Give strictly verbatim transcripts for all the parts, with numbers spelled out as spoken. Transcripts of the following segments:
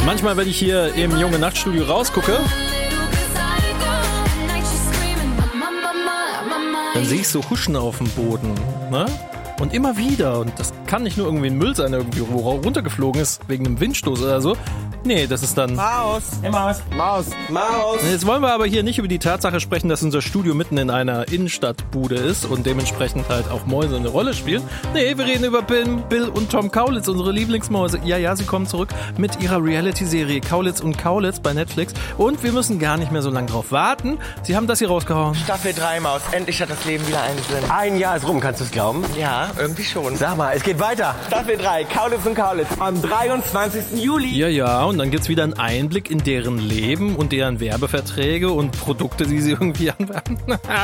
Manchmal, wenn ich hier im Junge Nachtstudio rausgucke, dann sehe ich so Huschen auf dem Boden, ne? Und immer wieder, und das kann nicht nur irgendwie ein Müll sein, der irgendwie runtergeflogen ist, wegen einem Windstoß oder so. Nee, das ist dann... Maus! Hey Maus! Maus! Maus! Jetzt wollen wir aber hier nicht über die Tatsache sprechen, dass unser Studio mitten in einer Innenstadtbude ist und dementsprechend halt auch Mäuse eine Rolle spielen. Nee, wir reden über Bill, Bill und Tom Kaulitz, unsere Lieblingsmäuse. Ja, ja, sie kommen zurück mit ihrer Reality-Serie Kaulitz und Kaulitz bei Netflix. Und wir müssen gar nicht mehr so lange drauf warten. Sie haben das hier rausgehauen. Staffel drei, Maus. Endlich hat das Leben wieder einen Sinn. Ein Jahr ist rum, kannst du es glauben? Ja, irgendwie schon. Sag mal, es geht weiter. Staffel drei, Kaulitz und Kaulitz. Am dreiundzwanzigsten Juli. Ja, ja, und dann gibt's wieder einen Einblick in deren Leben und deren Werbeverträge und Produkte, die sie irgendwie anwerben.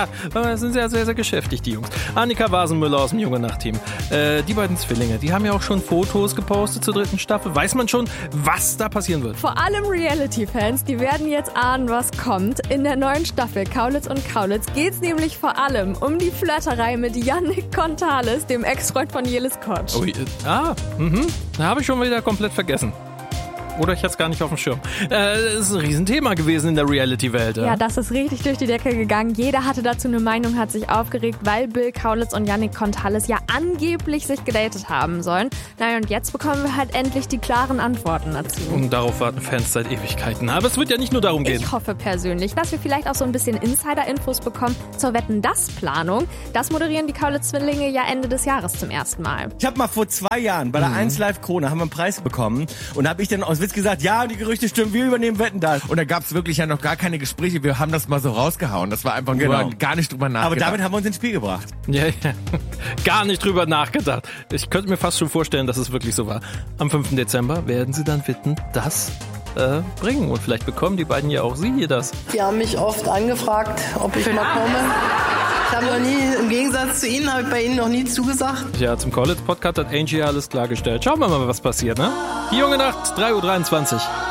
Das sind sehr, sehr, sehr geschäftig, die Jungs. Annika Wasenmüller aus dem Junge Nacht-Team. Äh, die beiden Zwillinge, die haben ja auch schon Fotos gepostet zur dritten Staffel. Weiß man schon, was da passieren wird? Vor allem Reality-Fans, die werden jetzt ahnen, was kommt. In der neuen Staffel Kaulitz und Kaulitz geht's nämlich vor allem um die Flirterei mit Yannick Kontales, dem Ex-Freund von Jelis Kotsch. Oh, äh, ah, mhm. Da habe ich schon wieder komplett vergessen. Oder ich hatte es gar nicht auf dem Schirm. Äh, das ist ein Riesenthema gewesen in der Reality-Welt. Ja. ja, das ist richtig durch die Decke gegangen. Jeder hatte dazu eine Meinung, hat sich aufgeregt, weil Bill Kaulitz und Yannick Kontales ja angeblich sich gedatet haben sollen. Naja, und jetzt bekommen wir halt endlich die klaren Antworten dazu. Und darauf warten Fans seit Ewigkeiten. Aber es wird ja nicht nur darum gehen. Ich hoffe persönlich, dass wir vielleicht auch so ein bisschen Insider-Infos bekommen zur Wetten-Das-Planung. Das moderieren die Kaulitz-Zwillinge ja Ende des Jahres zum ersten Mal. Ich habe mal vor zwei Jahren bei der Mhm. eins Live Krone haben wir einen Preis bekommen und habe ich dann aus Witz gesagt, ja, die Gerüchte stimmen, wir übernehmen Wetten, das. Und da gab es wirklich ja noch gar keine Gespräche, wir haben das mal so rausgehauen. Das war einfach nur Genau. gar nicht drüber nachgedacht. Aber damit haben wir uns ins Spiel gebracht. Ja, ja. Gar nicht drüber nachgedacht. Ich könnte mir fast schon vorstellen, dass es wirklich so war. Am fünften Dezember werden sie dann Wetten, das äh, bringen. Und vielleicht bekommen die beiden ja auch sie hier das. Die haben mich oft angefragt, ob ich mal komme. Ich habe noch nie, im Gegensatz zu Ihnen, habe ich bei Ihnen noch nie zugesagt. Ja, zum Kaulitz-Podcast hat Angie alles klargestellt. Schauen wir mal, was passiert, ne? Die Junge Nacht, drei Uhr dreiundzwanzig.